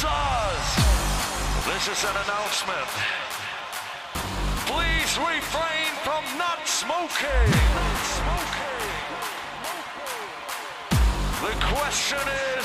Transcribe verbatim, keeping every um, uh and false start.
Zaz. This is an announcement. Please refrain from not smoking. Not smoking. The question is,